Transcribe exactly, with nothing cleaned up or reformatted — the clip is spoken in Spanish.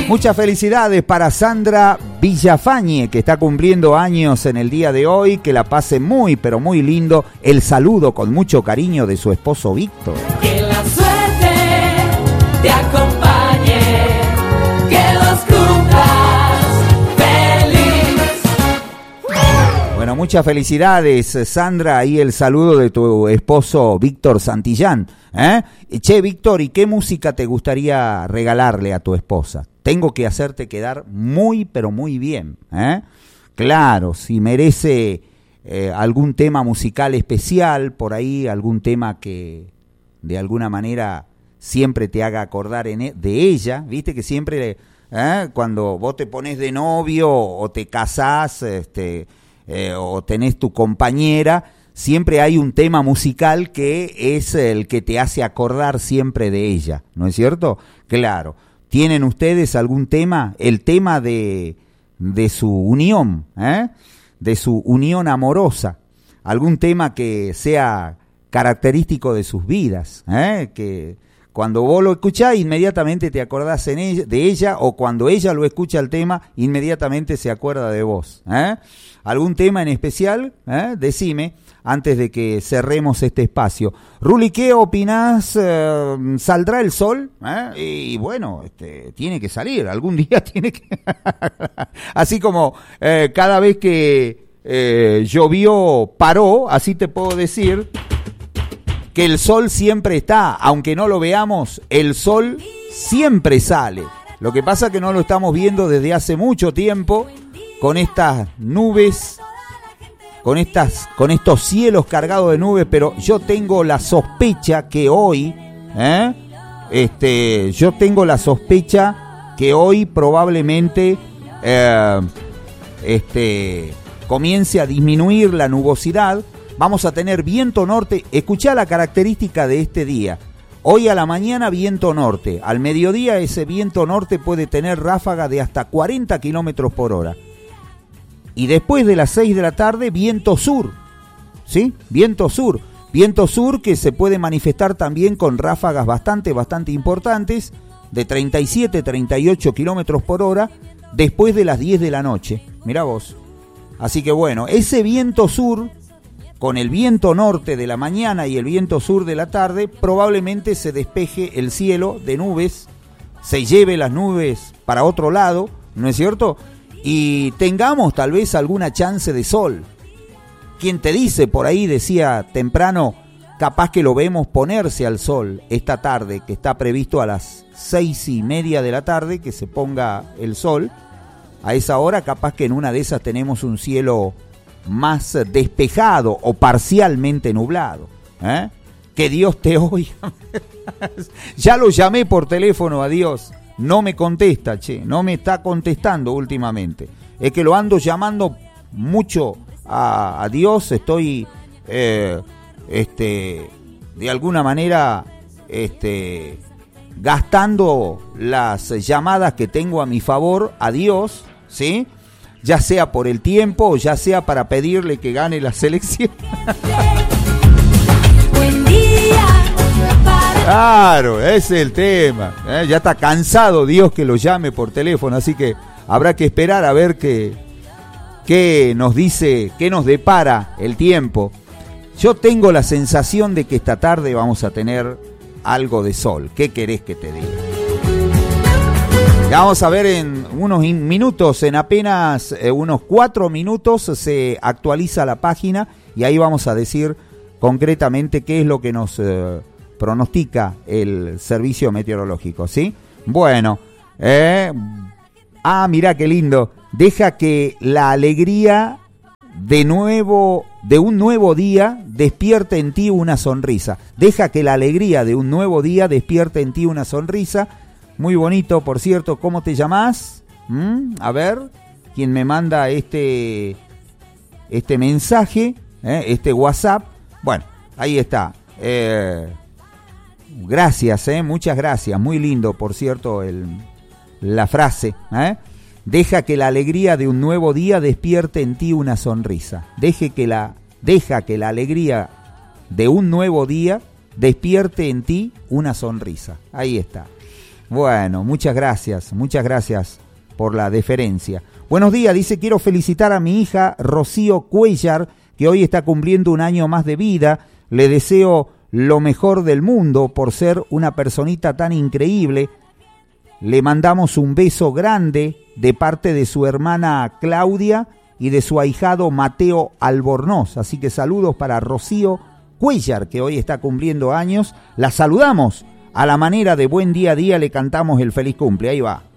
Muchas felicidades para Sandra Villafañe, que está cumpliendo años en el día de hoy. Que la pase muy, pero muy lindo. El saludo con mucho cariño de su esposo Víctor. Que la suerte te acompañe, que los cumplas feliz. Bueno, muchas felicidades, Sandra. Ahí el saludo de tu esposo Víctor Santillán. ¿Eh? Che, Víctor, ¿y qué música te gustaría regalarle a tu esposa? Tengo que hacerte quedar muy, pero muy bien. ¿Eh? Claro, si merece eh, algún tema musical especial, por ahí, algún tema que de alguna manera siempre te haga acordar en e- de ella. Viste que siempre, ¿eh? Cuando vos te pones de novio o te casás este, eh, o tenés tu compañera, siempre hay un tema musical que es el que te hace acordar siempre de ella, ¿no es cierto? Claro. ¿Tienen ustedes algún tema? El tema de, de su unión, ¿eh? De su unión amorosa. Algún tema que sea característico de sus vidas, ¿eh? Que cuando vos lo escuchás, inmediatamente te acordás en ella, de ella, o cuando ella lo escucha el tema, inmediatamente se acuerda de vos. ¿Eh? ¿Algún tema en especial? ¿Eh? Decime, antes de que cerremos este espacio. Ruli, ¿qué opinás? Eh, ¿Saldrá el sol? ¿Eh? Y bueno, este, tiene que salir, algún día tiene que... Así como eh, cada vez que eh, llovió, paró, así te puedo decir... que el sol siempre está, aunque no lo veamos, el sol siempre sale. Lo que pasa es que no lo estamos viendo desde hace mucho tiempo, con estas nubes, con estas, con estos cielos cargados de nubes, pero yo tengo la sospecha que hoy, ¿eh? este, yo tengo la sospecha que hoy probablemente eh, este, comience a disminuir la nubosidad. Vamos a tener viento norte. Escuchá la característica de este día. Hoy a la mañana viento norte. Al mediodía ese viento norte puede tener ráfaga de hasta cuarenta kilómetros por hora. Y después de las seis de la tarde viento sur. ¿Sí? Viento sur. Viento sur que se puede manifestar también con ráfagas bastante, bastante importantes. De treinta y siete, treinta y ocho kilómetros por hora. Después de las diez de la noche. Mirá vos. Así que bueno, ese viento sur... con el viento norte de la mañana y el viento sur de la tarde, probablemente se despeje el cielo de nubes, se lleve las nubes para otro lado, ¿no es cierto? Y tengamos tal vez alguna chance de sol. Quien te dice, por ahí decía temprano, capaz que lo vemos ponerse al sol esta tarde, que está previsto a las seis y media de la tarde, que se ponga el sol. A esa hora capaz que en una de esas tenemos un cielo más despejado o parcialmente nublado. ¿Eh? Que Dios te oiga. Ya lo llamé por teléfono a Dios, no me contesta, che, no me está contestando últimamente. Es que lo ando llamando mucho a, a Dios, estoy eh, este, de alguna manera este, gastando las llamadas que tengo a mi favor a Dios, ¿sí? Ya sea por el tiempo o ya sea para pedirle que gane la selección. Buen día para... Claro, ese es el tema. ¿eh? Ya está cansado Dios que lo llame por teléfono, así que habrá que esperar a ver qué, qué nos dice, qué nos depara el tiempo. Yo tengo la sensación de que esta tarde vamos a tener algo de sol. ¿Qué querés que te diga? Ya vamos a ver en unos minutos, en apenas eh, unos cuatro minutos se actualiza la página y ahí vamos a decir concretamente qué es lo que nos eh, pronostica el servicio meteorológico, ¿sí? Bueno, eh, ah, mirá qué lindo, deja que la alegría de nuevo, de un nuevo día despierte en ti una sonrisa. Deja que la alegría de un nuevo día despierte en ti una sonrisa. Muy bonito, por cierto. ¿Cómo te llamás? ¿Mm? A ver, ¿quién me manda este, este mensaje? ¿Eh? Este WhatsApp. Bueno, ahí está. Eh, gracias, ¿eh? Muchas gracias. Muy lindo, por cierto, el, la frase. ¿eh? Deja que la alegría de un nuevo día despierte en ti una sonrisa. Deje que la, deja que la alegría de un nuevo día despierte en ti una sonrisa. Ahí está. Bueno, muchas gracias, muchas gracias por la deferencia. Buenos días, dice, quiero felicitar a mi hija Rocío Cuellar, que hoy está cumpliendo un año más de vida. Le deseo lo mejor del mundo por ser una personita tan increíble. Le mandamos un beso grande de parte de su hermana Claudia y de su ahijado Mateo Albornoz. Así que saludos para Rocío Cuellar, que hoy está cumpliendo años. La saludamos a la manera de Buen Día a Día, le cantamos el feliz cumple. Ahí va.